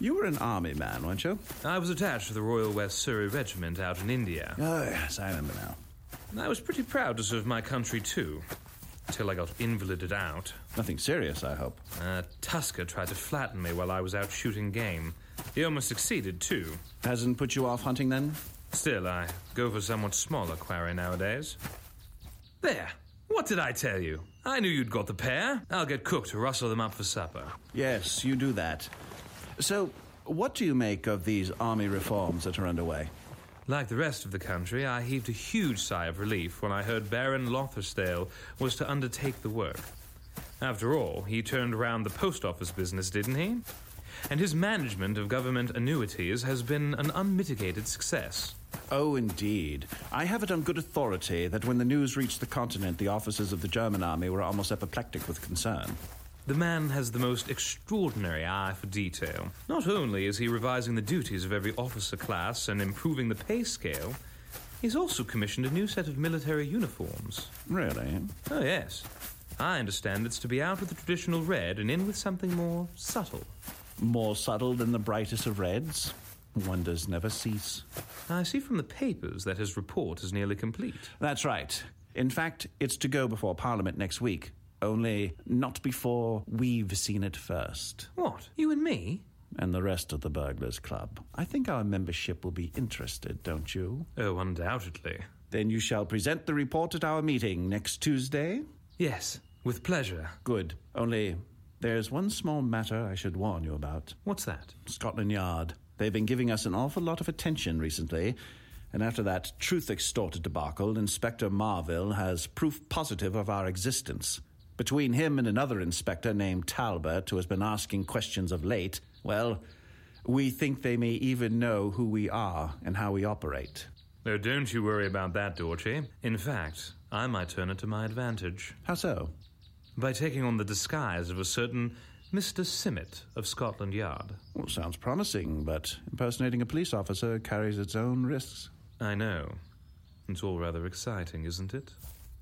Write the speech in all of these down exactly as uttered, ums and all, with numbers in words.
You were an army man, weren't you? I was attached to the Royal West Surrey Regiment out in India. Oh, yes, I remember now. I was pretty proud to serve my country, too, till I got invalided out. Nothing serious, I hope. Uh, Tusker tried to flatten me while I was out shooting game. He almost succeeded, too. Hasn't put you off hunting, then? Still, I go for somewhat smaller quarry nowadays. There! What did I tell you? I knew you'd got the pair. I'll get Cook to rustle them up for supper. Yes, you do that. So, what do you make of these army reforms that are underway? Like the rest of the country, I heaved a huge sigh of relief when I heard Baron Lothersdale was to undertake the work. After all, he turned around the post office business, didn't he? And his management of government annuities has been an unmitigated success. Oh, indeed. I have it on good authority that when the news reached the continent, the officers of the German army were almost apoplectic with concern. The man has the most extraordinary eye for detail. Not only is he revising the duties of every officer class and improving the pay scale, he's also commissioned a new set of military uniforms. Really? Oh, yes. I understand it's to be out with the traditional red and in with something more subtle. More subtle than the brightest of reds? Wonders never cease. I see from the papers that his report is nearly complete. That's right. In fact, it's to go before Parliament next week. Only not before we've seen it first. What? You and me? And the rest of the Burglars Club. I think our membership will be interested, don't you? Oh, undoubtedly. Then you shall present the report at our meeting next Tuesday? Yes, with pleasure. Good. Only there's one small matter I should warn you about. What's that? Scotland Yard. They've been giving us an awful lot of attention recently, and after that truth extorted debacle, Inspector Marville has proof positive of our existence. Between him and another inspector named Talbot, who has been asking questions of late, well, we think they may even know who we are and how we operate. Oh, don't you worry about that, Dorchy. In fact, I might turn it to my advantage. How so? By taking on the disguise of a certain Mister Simmet of Scotland Yard. Well, sounds promising, but impersonating a police officer carries its own risks. I know. It's all rather exciting, isn't it?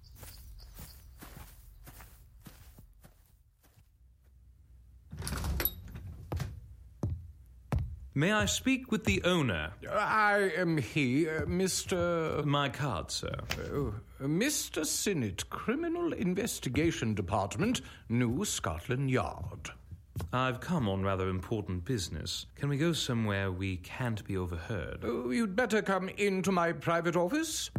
May I speak with the owner? I am he, uh, Mister My card, sir. Uh, Mister Sinnett, Criminal Investigation Department, New Scotland Yard. I've come on rather important business. Can we go somewhere we can't be overheard? Uh, you'd better come into my private office.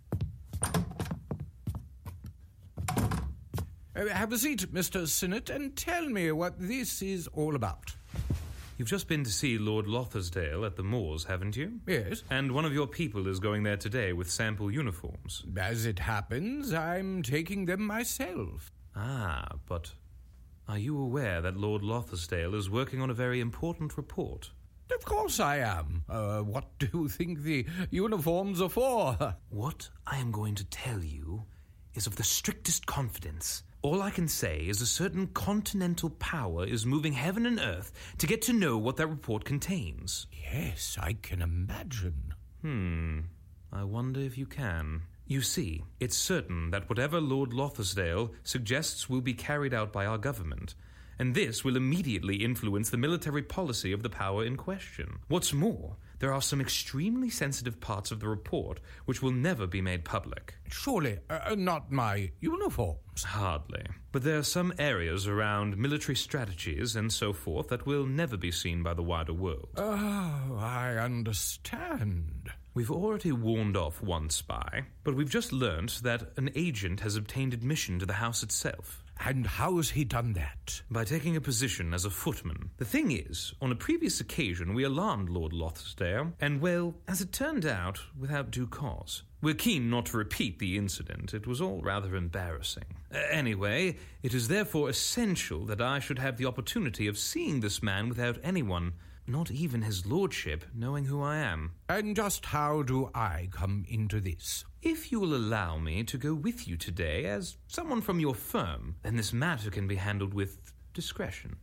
Uh, have a seat, Mister Sinnett, and tell me what this is all about. You've just been to see Lord Lothersdale at the Moors, haven't you? Yes. And one of your people is going there today with sample uniforms. As it happens, I'm taking them myself. Ah, but are you aware that Lord Lothersdale is working on a very important report? Of course I am. Uh, what do you think the uniforms are for? What I am going to tell you is of the strictest confidence. All I can say is a certain continental power is moving heaven and earth to get to know what that report contains. Yes, I can imagine. Hmm, I wonder if you can. You see, it's certain that whatever Lord Lothersdale suggests will be carried out by our government, and this will immediately influence the military policy of the power in question. What's more, there are some extremely sensitive parts of the report which will never be made public. Surely uh, not my uniforms. Hardly. But there are some areas around military strategies and so forth that will never be seen by the wider world. Oh, I understand. We've already warned off one spy, but we've just learnt that an agent has obtained admission to the house itself. And how has he done that? By taking a position as a footman. The thing is, on a previous occasion we alarmed Lord Lothersdale, and well, as it turned out, without due cause. We're keen not to repeat the incident. It was all rather embarrassing. Uh, anyway, it is therefore essential that I should have the opportunity of seeing this man without anyone, not even his lordship, knowing who I am. And just how do I come into this? If you will allow me to go with you today as someone from your firm, then this matter can be handled with discretion.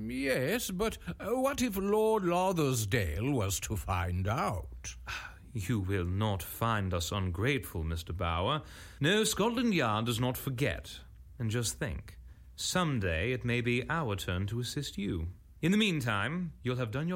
Yes, but uh, what if Lord Lothersdale was to find out? You will not find us ungrateful, Mister Bower. No, Scotland Yard does not forget. And just think, someday it may be our turn to assist you. In the meantime, you'll have done your